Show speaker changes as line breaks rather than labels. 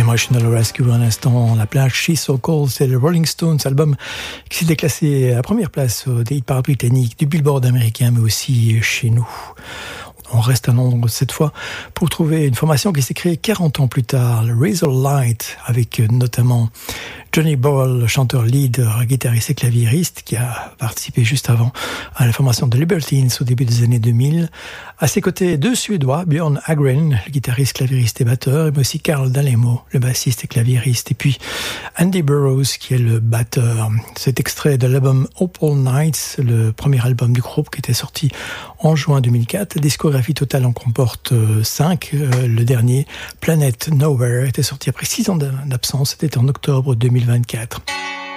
Emotional Rescue, un instant, la plage She's So Cold, c'est le Rolling Stones, album qui s'était classé à la première place des hit-parades britanniques, du Billboard américain, mais aussi chez nous. On reste à Londres cette fois pour trouver une formation qui s'est créée 40 ans plus tard, le Razor Light, avec notamment Johnny Burrell, le chanteur lead, guitariste et claviériste, qui a participé juste avant à la formation de Libertines au début des années 2000. À ses côtés, deux Suédois, Björn Agren, le guitariste, claviériste et batteur, mais aussi Carl Dalemo, le bassiste et claviériste, et puis Andy Burroughs, qui est le batteur. Cet extrait de l'album Opal Nights, le premier album du groupe qui était sorti en juin 2004. La discographie totale en comporte 5. Le dernier, Planet Nowhere, était sorti après 6 ans d'absence. C'était en octobre 2024.